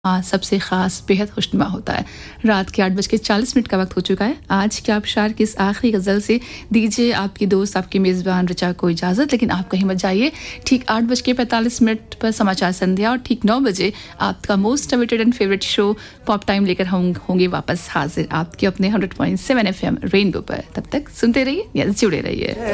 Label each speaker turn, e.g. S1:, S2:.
S1: सबसे ख़ास बेहद खुशनुमा होता है। रात के 8:40 का वक्त हो चुका है। आज के आबशार की इस आखिरी गज़ल से दीजिए आपकी दोस्त, आपकी मेज़बान रिचा को इजाज़त, लेकिन आप कहीं मत जाइए। ठीक 8:45 पर समाचार संध्या और ठीक 9 बजे आपका most awaited and favourite show pop time लेकर होंगे वापस हाजिर आपके अपने 100.7 FM रेनबो पर। तब तक सुनते रहिए या जुड़े रहिए।